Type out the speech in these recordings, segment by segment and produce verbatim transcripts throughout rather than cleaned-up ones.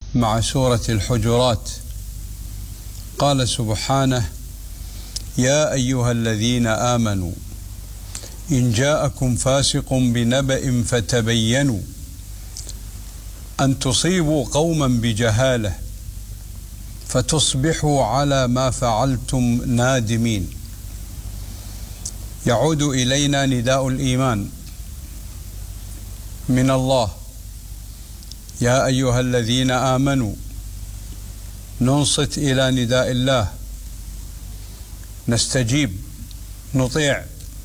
مع سورة الحجرات. قال سبحانه: يا أيها الذين آمنوا إن جاءكم فاسق بنبأ فتبينوا أن تصيبوا قوما بجهالة فتصبحوا على ما فعلتم نادمين. يعود إلينا نداء الإيمان من الله: يا أيها الذين آمنوا. ننصت إلى نداء الله، نستجيب، نطيع.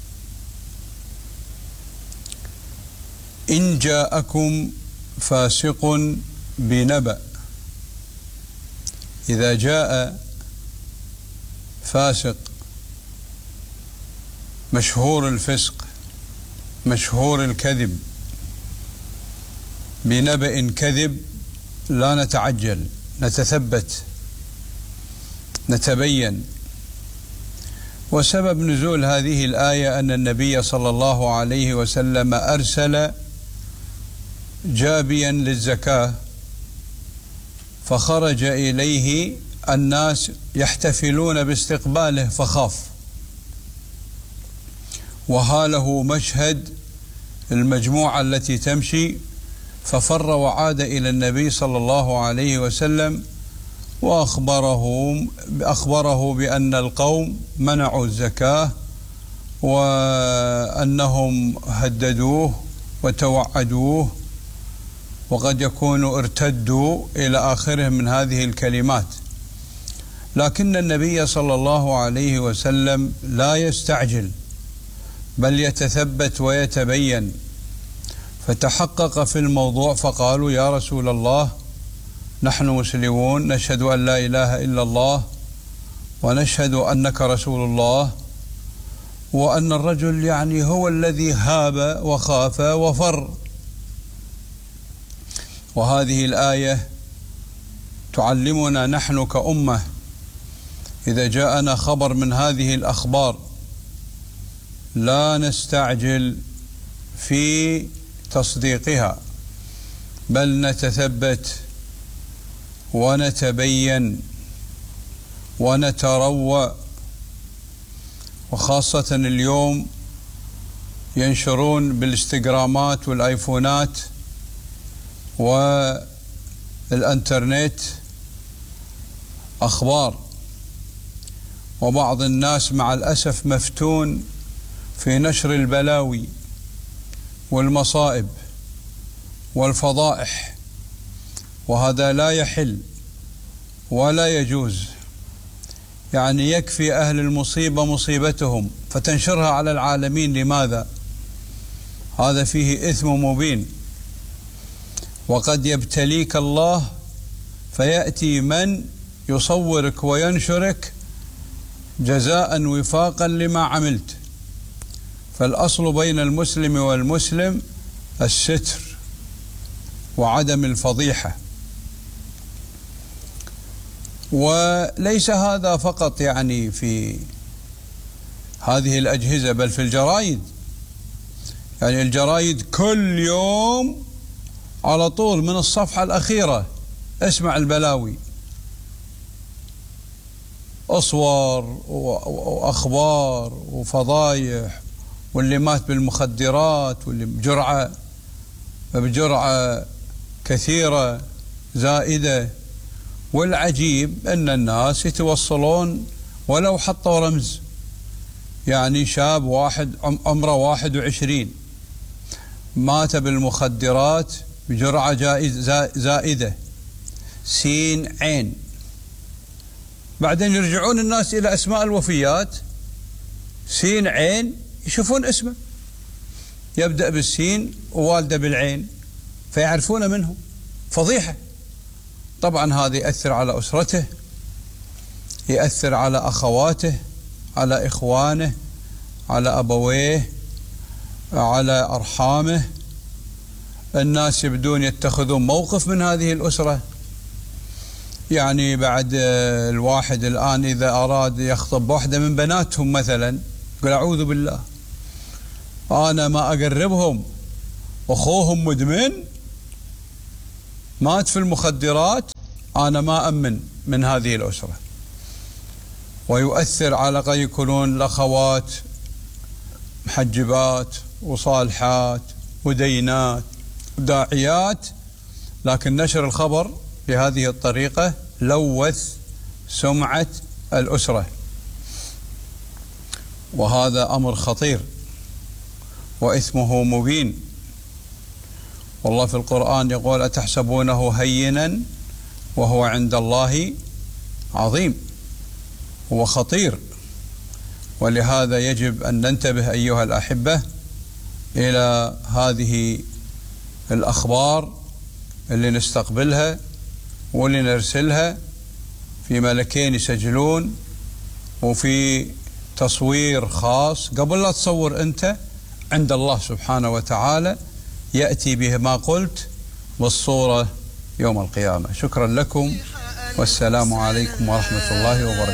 إن جاءكم فاسق بنبأ، إذا جاء فاسق مشهور الفسق مشهور الكذب بنبأ كذب، لا نتعجل، نتثبت، نتبين. وسبب نزول هذه الآية أن النبي صلى الله عليه وسلم أرسل جابيا للزكاة، فخرج إليه الناس يحتفلون باستقباله فخاف، وهاله مشهد المجموعة التي تمشي، ففر وعاد إلى النبي صلى الله عليه وسلم وأخبره أخبره بأن القوم منعوا الزكاة وأنهم هددوه وتوعدوه، وقد يكونوا ارتدوا إلى آخره من هذه الكلمات. لكن النبي صلى الله عليه وسلم لا يستعجل، بل يتثبت ويتبين. فتحقق في الموضوع فقالوا: يا رسول الله، نحن مسلمون، نشهد أن لا إله إلا الله ونشهد أنك رسول الله، وأن الرجل يعني هو الذي هاب وخاف وفر. وهذه الآية تعلمنا نحن كأمة إذا جاءنا خبر من هذه الأخبار لا نستعجل في تصديقها، بل نتثبت ونتبين ونتروى. وخاصة اليوم ينشرون بالإنستغرامات والآيفونات والإنترنت أخبار، وبعض الناس مع الأسف مفتون في نشر البلاوي والمصائب والفضائح، وهذا لا يحل ولا يجوز. يعني يكفي أهل المصيبة مصيبتهم فتنشرها على العالمين، لماذا؟ هذا فيه إثم مبين. وقد يبتليك الله فيأتي من يصورك وينشرك جزاء وفاقا لما عملت. فالأصل بين المسلم والمسلم الستر وعدم الفضيحة. وليس هذا فقط يعني في هذه الأجهزة، بل في الجرائد. يعني الجرائد كل يوم على طول من الصفحة الأخيرة اسمع البلاوي، أصور وأخبار وفضايح، واللي مات بالمخدرات، واللي بجرعة بجرعة كثيرة زائدة. والعجيب أن الناس يتوصلون ولو حطوا رمز، يعني شاب واحد عمره واحد وعشرين مات بالمخدرات بجرعة زائدة سين عين. بعدين يرجعون الناس إلى أسماء الوفيات، سين عين، يشوفون اسمه يبدأ بالسين ووالده بالعين فيعرفون منه. فضيحة. طبعا هذا يأثر على أسرته، يأثر على أخواته، على إخوانه، على أبويه، على أرحامه. الناس يبدون يتخذون موقف من هذه الأسرة. يعني بعد الواحد الآن إذا أراد يخطب واحدة من بناتهم مثلا، يقول أعوذ بالله أنا ما أقربهم، أخوهم مدمن مات في المخدرات أنا ما أمن من هذه الأسرة، ويؤثر على قد يكونون الأخوات محجبات وصالحات ودينات وداعيات، لكن نشر الخبر بهذه الطريقة لوث سمعة الأسرة، وهذا أمر خطير وإثمه مبين. والله في القرآن يقول: أتحسبونه هينا وهو عند الله عظيم. هو خطير، ولهذا يجب أن ننتبه أيها الأحبة إلى هذه الأخبار اللي نستقبلها واللي نرسلها في ملكين يسجلون وفي تصوير خاص. قبل لا تصور أنت، عند الله سبحانه وتعالى يأتي به ما قلت بالصورة يوم القيامة. شكرا لكم، والسلام عليكم ورحمة الله وبركاته.